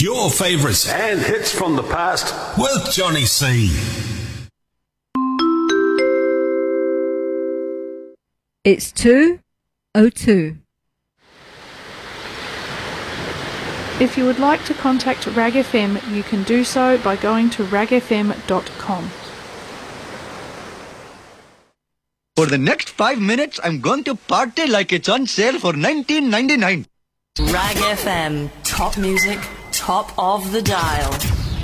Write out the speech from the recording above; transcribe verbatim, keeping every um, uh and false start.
Your favourites and hits from the past with Johnny C. It's two oh two. If you would like to contact Rag F M, you can do so by going to rag f m dot com. For the next five minutes, I'm going to party like it's on sale for nineteen ninety-nine. Rag F M, top music, top of the dial.